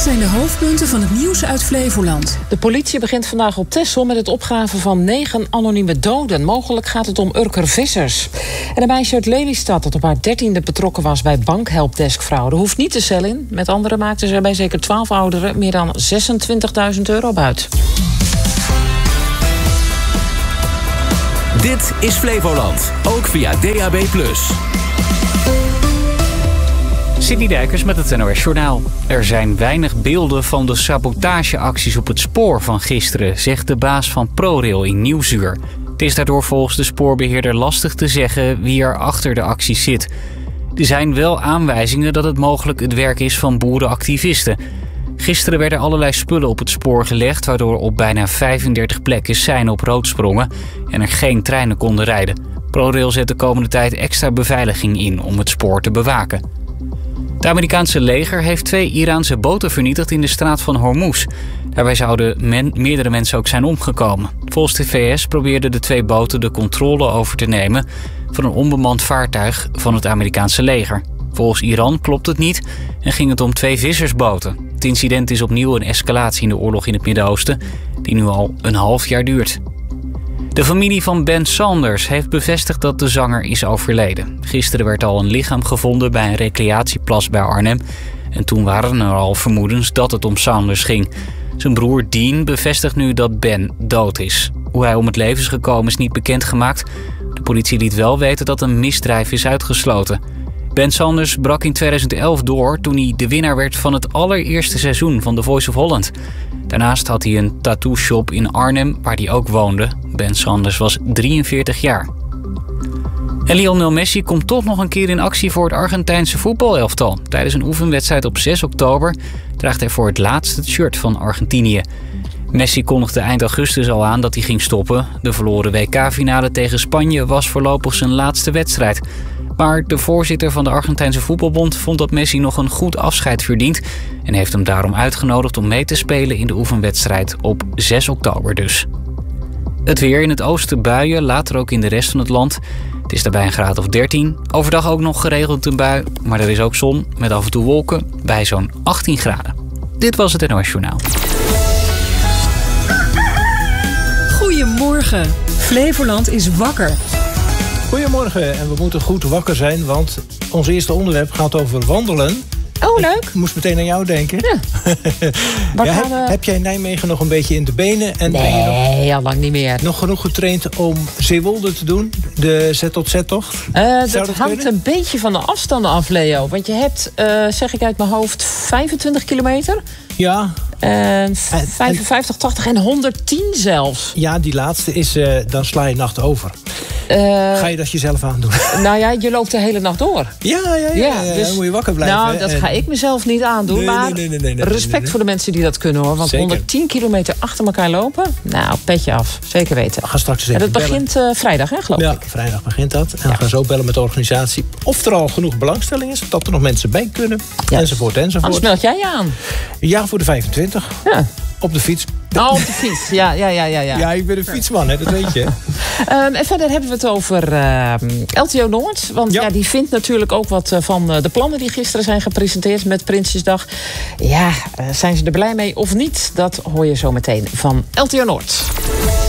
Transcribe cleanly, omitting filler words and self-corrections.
zijn de hoofdpunten van het nieuws uit Flevoland. De politie begint vandaag op Texel met het opgraven van 9 anonieme doden. Mogelijk gaat het om Urker Vissers. En een meisje uit Lelystad dat op haar 13e betrokken was bij bankhelpdeskfraude hoeft niet de cel in. Met anderen maakten ze bij zeker 12 ouderen meer dan €26.000 buit. Dit is Flevoland, ook via DAB+. Sidney Dijkers met het NOS Journaal. Er zijn weinig beelden van de sabotageacties op het spoor van gisteren, zegt de baas van ProRail in Nieuwsuur. Het is daardoor volgens de spoorbeheerder lastig te zeggen wie er achter de acties zit. Er zijn wel aanwijzingen dat het mogelijk het werk is van boerenactivisten. Gisteren werden allerlei spullen op het spoor gelegd, waardoor op bijna 35 plekken seinen op rood sprongen en er geen treinen konden rijden. ProRail zet de komende tijd extra beveiliging in om het spoor te bewaken. Het Amerikaanse leger heeft 2 Iraanse boten vernietigd in de straat van Hormuz. Daarbij zouden meerdere mensen ook zijn omgekomen. Volgens de VS probeerden de 2 boten de controle over te nemen van een onbemand vaartuig van het Amerikaanse leger. Volgens Iran klopt het niet en ging het om 2 vissersboten. Het incident is opnieuw een escalatie in de oorlog in het Midden-Oosten, die nu al een half jaar duurt. De familie van Ben Sanders heeft bevestigd dat de zanger is overleden. Gisteren werd al een lichaam gevonden bij een recreatieplas bij Arnhem. En toen waren er al vermoedens dat het om Sanders ging. Zijn broer Dean bevestigt nu dat Ben dood is. Hoe hij om het leven is gekomen is niet bekendgemaakt. De politie liet wel weten dat een misdrijf is uitgesloten. Ben Sanders brak in 2011 door toen hij de winnaar werd van het allereerste seizoen van The Voice of Holland. Daarnaast had hij een tattoo-shop in Arnhem, waar hij ook woonde. Ben Sanders was 43 jaar. En Lionel Messi komt toch nog een keer in actie voor het Argentijnse voetbalelftal. Tijdens een oefenwedstrijd op 6 oktober draagt hij voor het laatst het shirt van Argentinië. Messi kondigde eind augustus al aan dat hij ging stoppen. De verloren WK-finale tegen Spanje was voorlopig zijn laatste wedstrijd. Maar de voorzitter van de Argentijnse voetbalbond vond dat Messi nog een goed afscheid verdient en heeft hem daarom uitgenodigd om mee te spelen in de oefenwedstrijd op 6 oktober dus. Het weer: in het oosten buien, later ook in de rest van het land. Het is daarbij een graad of 13. Overdag ook nog geregeld een bui, maar er is ook zon met af en toe wolken bij zo'n 18 graden. Dit was het NOS Journaal. Goedemorgen. Flevoland is wakker. Goedemorgen en we moeten goed wakker zijn, want ons eerste onderwerp gaat over wandelen. Oh, leuk. Ik moest meteen aan jou denken. Ja. Heb jij Nijmegen nog een beetje in de benen? En ben je Nee, al lang niet meer. nog genoeg getraind om Zeewolde te doen? De Z-tot-Z-tocht? Dat hangt een beetje van de afstanden af, Leo. Want je hebt, zeg ik uit mijn hoofd, 25 kilometer. Ja. 55, 80 en 110 zelfs. Ja, die laatste is, dan sla je nacht over. Ga je dat jezelf aandoen? Nou ja, je loopt de hele nacht door. Ja, dus, dan moet je wakker blijven. Nou, dat ga ik mezelf niet aandoen. Nee, respect voor de mensen die dat kunnen, hoor. Want zeker. 110 kilometer achter elkaar lopen, nou, petje af. Zeker weten. We gaan straks eens even en dat begint vrijdag, hè, geloof ik? Ja, vrijdag begint dat. En we gaan zo bellen met de organisatie of er al genoeg belangstelling is, dat er nog mensen bij kunnen, enzovoort. Anders meld jij je aan. Ja, voor de 25. Ja. Op de fiets. Oh, op de fiets. Ja. Ja, ik ben een fietsman, hè, dat weet je. En verder hebben we het over LTO Noord. Want die vindt natuurlijk ook wat van de plannen die gisteren zijn gepresenteerd met Prinsjesdag. Ja, zijn ze er blij mee of niet? Dat hoor je zo meteen van LTO Noord.